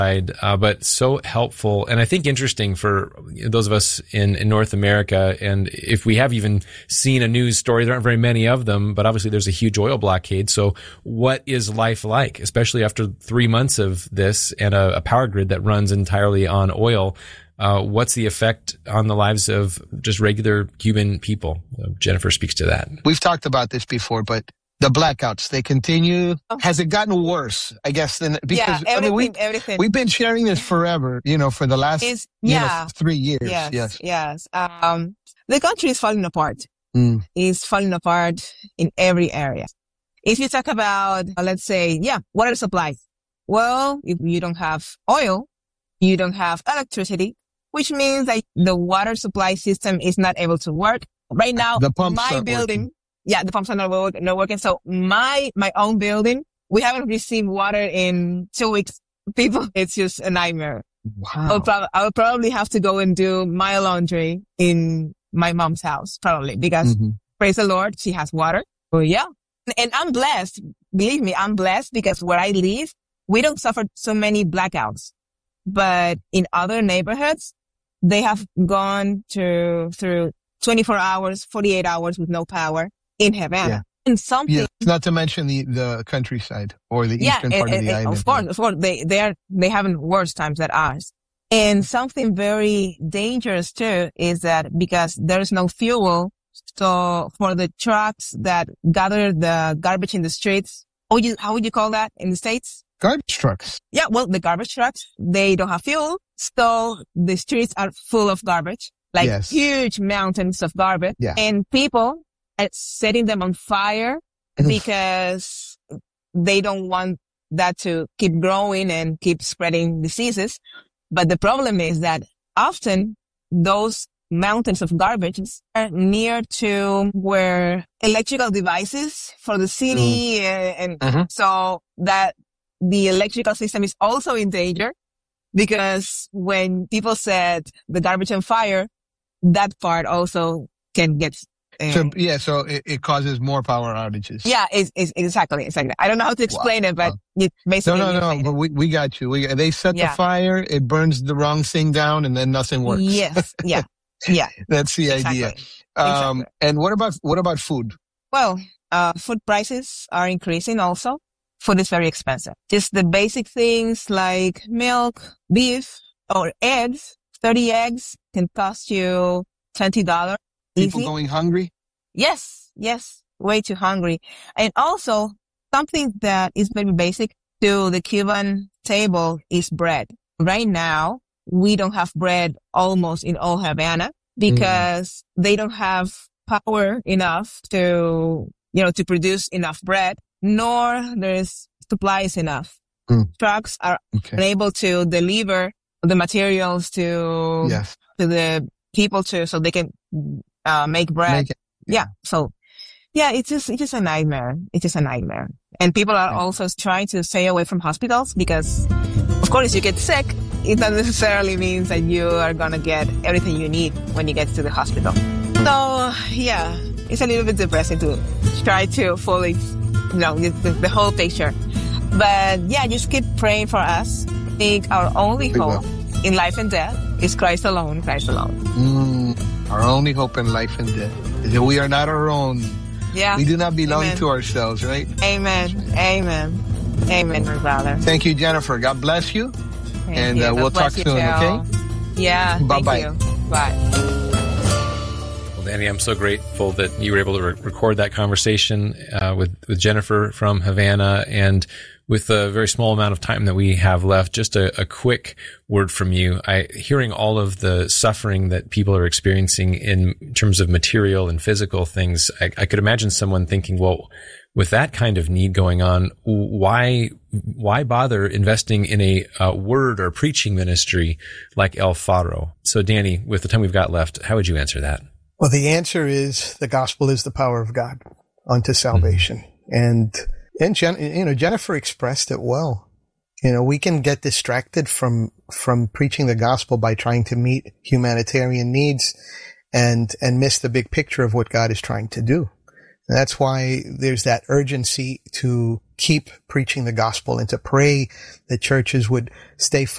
but so helpful. And I think interesting for those of us in North America. And if we have even seen a news story, there aren't very many of them, but obviously there's a huge oil blockade. So what is life like, especially after 3 months of this and a power grid that runs entirely on oil? What's the effect on the lives of just regular Cuban people? Jennifer speaks to that. We've talked about this before, but the blackouts, they continue. Has it gotten worse? I guess because everything. We've been sharing this forever, for the last 3 years. Yes. The country is falling apart. It's falling apart in every area. If you talk about, let's say, water supply. Well, if you don't have oil, you don't have electricity, which means that the water supply system is not able to work. Right now, the pumps my building, the pumps are not working. So my own building, we haven't received water in 2 weeks. People, it's just a nightmare. Wow. I'll probably have to go and do my laundry in my mom's house, probably, because praise the Lord, she has water. Oh, yeah. And I'm blessed. Believe me, I'm blessed because where I live, we don't suffer so many blackouts. But in other neighborhoods, they have gone through 24 hours, 48 hours with no power in Havana. Yeah. And something, not to mention the countryside or the eastern part of the island. Of course, they having worse times than ours. And something very dangerous too is that because there is no fuel, so for the trucks that gather the garbage in the streets, how would you call that in the States? Garbage trucks. Yeah, well, the garbage trucks, they don't have fuel, so the streets are full of garbage, huge mountains of garbage, and people are setting them on fire because they don't want that to keep growing and keep spreading diseases. But the problem is that often those mountains of garbage are near to where electrical devices for the city so that the electrical system is also in danger because when people set the garbage on fire, that part also can get. So it causes more power outages. Yeah, exactly. I don't know how to explain it, but it basically. No. But we got you. They set the fire, it burns the wrong thing down, and then nothing works. Yes. Yeah. That's the idea. Exactly. And what about food? Well, food prices are increasing also. Food is very expensive. Just the basic things like milk, beef, or eggs. 30 eggs can cost you $20. People going hungry? Yes. Way too hungry. And also, something that is very basic to the Cuban table is bread. Right now, we don't have bread almost in all Havana because they don't have power enough to produce enough bread, nor there's supplies enough. Trucks are unable to deliver the materials to the people so they can make bread. It's just a nightmare. It's just a nightmare. And people are also trying to stay away from hospitals because, of course, you get sick. It doesn't necessarily mean that you are going to get everything you need when you get to the hospital. So, it's a little bit depressing to try to fully, the whole picture. But just keep praying for us. I think our only hope in life and death is Christ alone, Christ alone. Our only hope in life and death is that we are not our own. Yeah. We do not belong to ourselves, right? Amen, my brother. Thank you, Jennifer. God bless you. Thank you. We'll talk soon, okay? Yeah. Bye-bye. Thank you. Bye. Well, Danny, I'm so grateful that you were able to record that conversation with Jennifer from Havana. And with the very small amount of time that we have left, just a quick word from you. Hearing all of the suffering that people are experiencing in terms of material and physical things, I could imagine someone thinking, well, with that kind of need going on, why bother investing in a word or preaching ministry like El Faro? So, Danny, with the time we've got left, how would you answer that? Well, the answer is the gospel is the power of God unto salvation. And Jennifer expressed it well. We can get distracted from preaching the gospel by trying to meet humanitarian needs and miss the big picture of what God is trying to do. And that's why there's that urgency to keep preaching the gospel and to pray that churches would stay